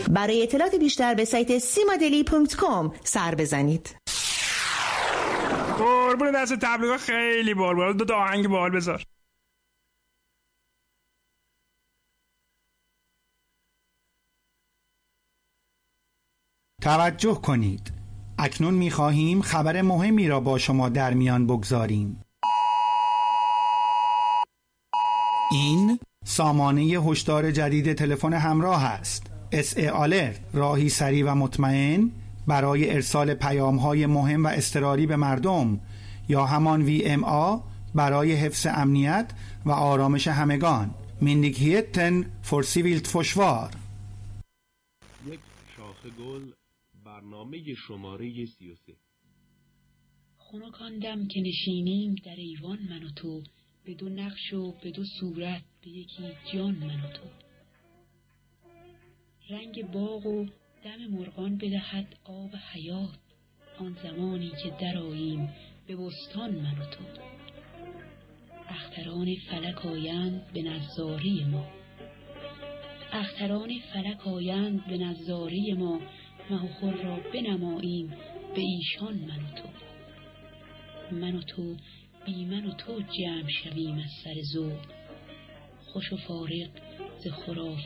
برای اطلاعات بیشتر به سایت simadeli.com سر بزنید. قربون دست تبلیغ خیلی بال دو آهنگ بال بذار. توجه کنید، اکنون می‌خواهیم خبر مهمی را با شما در میان بگذاریم. این سامانه هشدار جدید تلفن همراه است. SA Alert، راهی سریع و مطمئن برای ارسال پیام‌های مهم و اضطراری به مردم، یا همان VMA برای حفظ امنیت و آرامش همگان. Myndigheten för civilförsvar. یک شاخه گل، برنامه شماره 33. خنک دم که نشینیم در ایوان من و تو، به دو نقش و به دو صورت، به یکی جان من و تو. رنگ باغ و دم مرغان بدهد آب حیات، آن زمانی که درآییم به بستان من و تو. اختران فلک آیند به نظاره ما، اختران فلک آیند به نظاره ما، مه و خور را بنماییم به ایشان من و تو. من و تو بی من و تو جمع شویم از سر ذوق، خوش و فارغ ز خرافات